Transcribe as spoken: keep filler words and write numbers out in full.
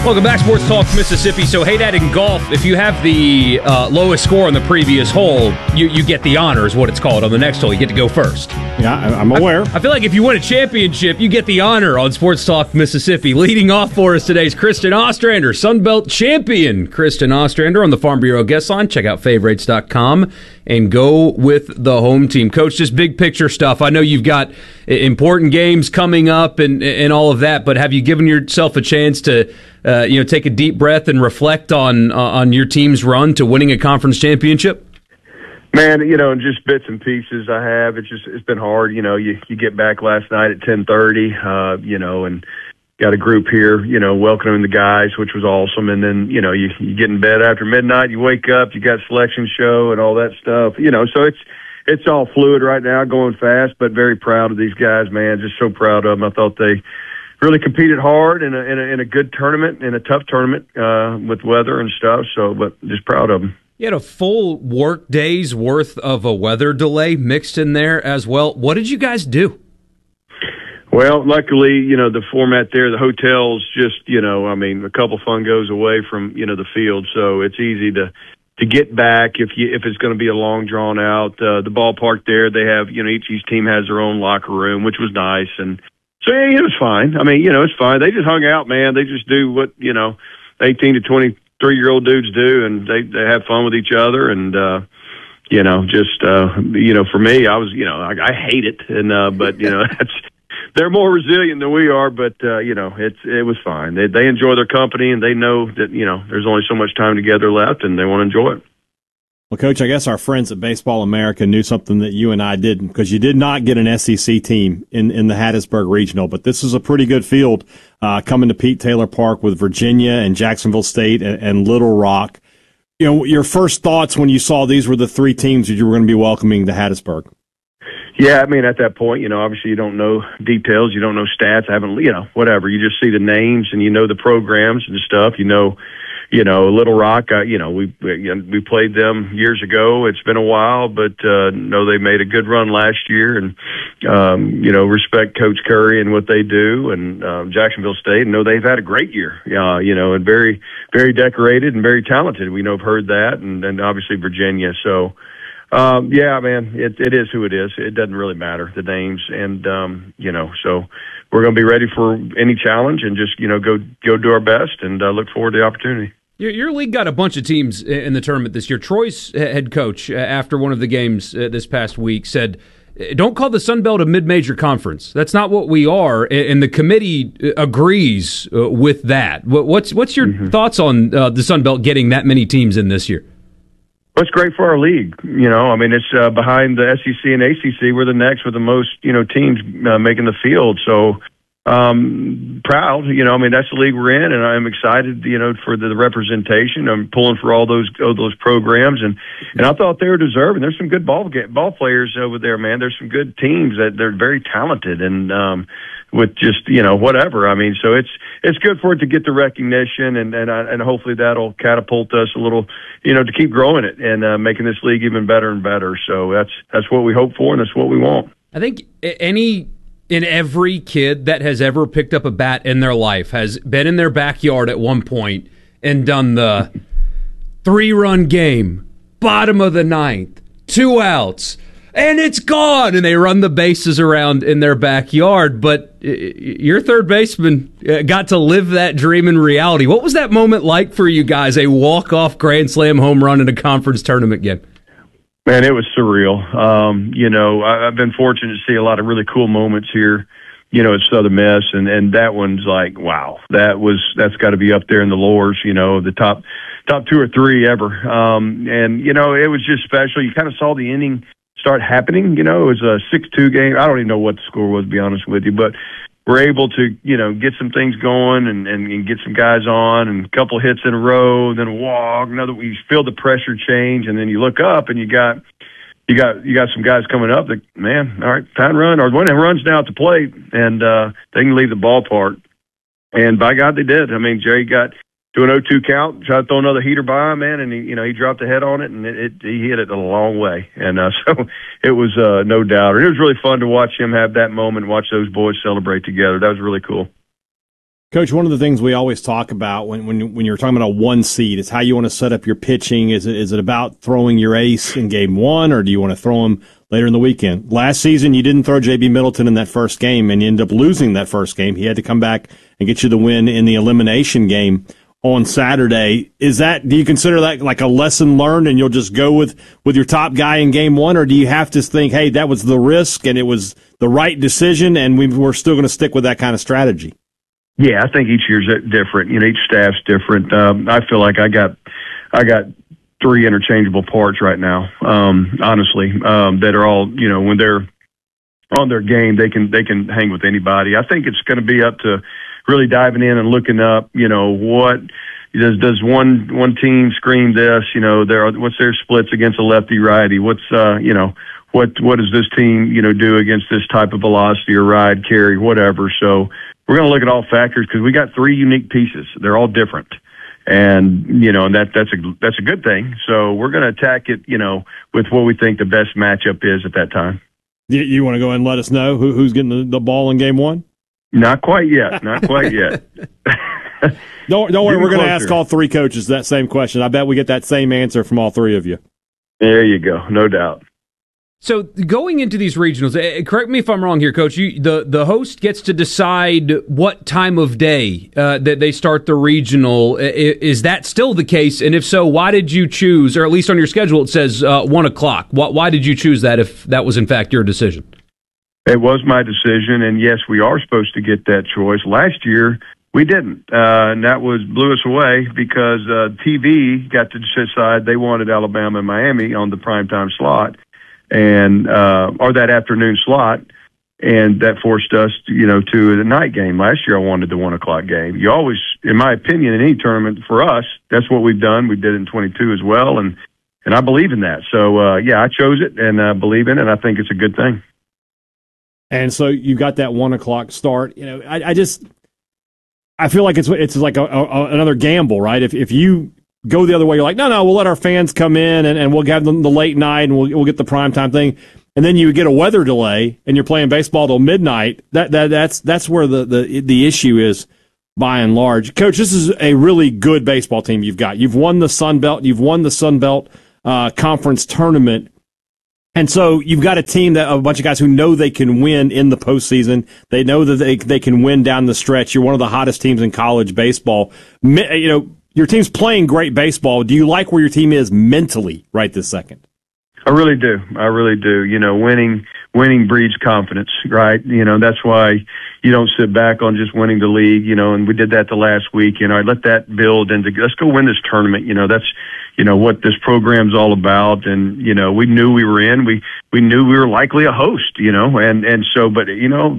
Welcome back, Sports Talk Mississippi. So, hey, Dad, in golf, if you have the uh, lowest score on the previous hole, you, you get the honor, is what it's called. On the next hole, you get to go first. Yeah, I'm aware. I, I feel like if you win a championship, you get the honor on Sports Talk Mississippi. Leading off for us today is Kristen Ostrander, Sunbelt champion. Kristen Ostrander on the Farm Bureau guest line. Check out favorites dot com and go with the home team. Coach, just big picture stuff. I know you've got important games coming up and, and all of that, but have you given yourself a chance to Uh, you know, take a deep breath and reflect on uh, on your team's run to winning a conference championship? Man, you know, just bits and pieces I have. It's just it's been hard. You know, you you get back last night at ten thirty, uh, you know, and got a group here, you know, welcoming the guys, which was awesome. And then, you know, you, you get in bed after midnight, you wake up, you got selection show and all that stuff, you know, so it's it's all fluid right now, going fast, but very proud of these guys, man. Just so proud of them. I thought they really competed hard in a, in a in a good tournament, in a tough tournament uh, with weather and stuff. So, but just proud of them. You had a full work day's worth of a weather delay mixed in there as well. What did you guys do? Well, luckily, you know, the format there, the hotel's just, you know, I mean, a couple fun goes away from, you know, the field, so it's easy to to get back if you if it's going to be a long drawn out. Uh, the ballpark there, they have, you know, each each team has their own locker room, which was nice. And so, yeah, it was fine. I mean, you know, it's fine. They just hung out, man. They just do what, you know, eighteen to twenty-three-year-old dudes do, and they, they have fun with each other. And, uh, you know, just, uh, you know, for me, I was, you know, I, I hate it. And, uh, but, you know, that's, they're more resilient than we are. But, uh, you know, it's, it was fine. They, they enjoy their company, and they know that, you know, there's only so much time together left, and they want to enjoy it. Well, Coach, I guess our friends at Baseball America knew something that you and I didn't, because you did not get an S E C team in, in the Hattiesburg Regional, but this is a pretty good field uh, coming to Pete Taylor Park with Virginia and Jacksonville State and, and Little Rock. You know, your first thoughts when you saw these were the three teams that you were going to be welcoming to Hattiesburg? Yeah, I mean, at that point, you know, obviously you don't know details, you don't know stats, I haven't, you know, whatever. You just see the names and you know the programs and stuff, you know. You know, Little Rock, uh, you know, we we played them years ago. It's been a while, but uh, know they made a good run last year, and um, you know, respect Coach Curry and what they do, and um, Jacksonville State. And know they've had a great year, uh, you know, and very very decorated and very talented. We know have heard that, and then obviously Virginia. So, um, yeah, man, it it is who it is. It doesn't really matter the names, and um, you know, so. We're going to be ready for any challenge and just, you know, go go do our best and uh, look forward to the opportunity. Your, your league got a bunch of teams in the tournament this year. Troy's head coach, after one of the games this past week, said, don't call the Sun Belt a mid-major conference. That's not what we are, and the committee agrees with that. What's what's your mm-hmm. thoughts on uh, the Sun Belt getting that many teams in this year? Well, it's great for our league. You know, I mean, it's uh, behind the S E C and A C C. We're the next with the most, you know, teams uh, making the field. So um, proud, you know, I mean, that's the league we're in, and I'm excited, you know, for the representation. I'm pulling for all those all those programs, and, and I thought they were deserving. There's some good ball ball players over there, man. There's some good teams that they're very talented, and um, with just, you know, whatever. I mean, so it's it's good for it to get the recognition, and and, I, and hopefully that'll catapult us a little, you know, to keep growing it and uh, making this league even better and better. So that's that's what we hope for, and that's what we want. I think any in every kid that has ever picked up a bat in their life has been in their backyard at one point and done the three-run game, bottom of the ninth, two outs, and it's gone, and they run the bases around in their backyard. But your third baseman got to live that dream in reality. What was that moment like for you guys, a walk-off grand slam home run in a conference tournament game? Man, it was surreal. Um, you know, I, I've been fortunate to see a lot of really cool moments here, you know, at Southern Miss, and, and that one's like, wow, that was that's got to be up there in the lures, you know, the top top two or three ever. Um, and, you know, it was just special. You kind of saw the inning start happening. You know, it was a six two game. I don't even know what the score was, to be honest with you, but we're able to, you know, get some things going and, and, and get some guys on, and a couple hits in a row, then a walk, another. You feel the pressure change, and then you look up and you got you got you got some guys coming up that, man, all right, time to run, or one that runs now at the plate, and uh, they can leave the ballpark. And by God, they did. I mean, Jerry got to an oh two count, tried to throw another heater by him, man, and he, you know, he dropped the head on it, and it, it he hit it a long way. And uh, so it was uh, no doubt. And it was really fun to watch him have that moment, watch those boys celebrate together. That was really cool. Coach, one of the things we always talk about when when when you're talking about a one seed is how you want to set up your pitching. Is it is it about throwing your ace in game one, or do you want to throw him later in the weekend? Last season, you didn't throw J B Middleton in that first game, and you ended up losing that first game. He had to come back and get you the win in the elimination game on Saturday. Is that, do you consider that like a lesson learned, and you'll just go with with your top guy in game one, or do you have to think, hey, that was the risk and it was the right decision, and we, we're still going to stick with that kind of strategy? Yeah, I think each year's different. You know, each staff's different. Um, I feel like I got, I got three interchangeable parts right now. Um, honestly, um, that are all, you know, when they're on their game, they can they can hang with anybody. I think it's going to be up to really diving in and looking up. You know, what does does one one team scream this? You know, there what's their splits against a lefty righty? What's uh, you know. What what does this team, you know, do against this type of velocity or ride, carry, whatever? So we're going to look at all factors because we got three unique pieces. They're all different, and you know, and that that's a that's a good thing. So we're going to attack it, you know, with what we think the best matchup is at that time. You, you want to go ahead and let us know who, who's getting the, the ball in game one? Not quite yet. Not quite yet. don't don't worry. We're going to ask all three coaches that same question. I bet we get that same answer from all three of you. There you go. No doubt. So going into these regionals, correct me if I'm wrong here, Coach, you, the, the host gets to decide what time of day uh, that they start the regional. Is that still the case? And if so, why did you choose, or at least on your schedule it says uh, one o'clock. Why, why did you choose that if that was in fact your decision? It was my decision, and yes, we are supposed to get that choice. Last year, we didn't, uh, and that was blew us away because uh, T V got to decide they wanted Alabama and Miami on the primetime slot. And uh, or that afternoon slot, and that forced us, to, you know, to the night game. Last year, I wanted the one o'clock game. You always, in my opinion, in any tournament for us, that's what we've done. We did it in twenty-two as well, and and I believe in that. So uh, yeah, I chose it and I uh, believe in it. And I think it's a good thing. And so you got that one o'clock start. You know, I, I just I feel like it's it's like a, a, another gamble, right? If if you go the other way, you're like, no, no, we'll let our fans come in and, and we'll have them the late night and we'll we'll get the primetime thing. And then you get a weather delay and you're playing baseball till midnight. That that that's that's where the, the the issue is by and large. Coach, this is a really good baseball team you've got. You've won the Sun Belt, you've won the Sun Belt uh, Conference tournament. And so you've got a team that a bunch of guys who know they can win in the postseason. They know that they they can win down the stretch. You're one of the hottest teams in college baseball. You know, your team's playing great baseball. Do you like where your team is mentally right this second? I really do. I really do. You know, winning winning breeds confidence, right? You know, that's why you don't sit back on just winning the league, you know, and we did that the last week. You know, I let that build into, let's go win this tournament. You know, that's, you know, what this program's all about. And, you know, we knew we were in. We we knew we were likely a host, you know, and, and so, but, you know,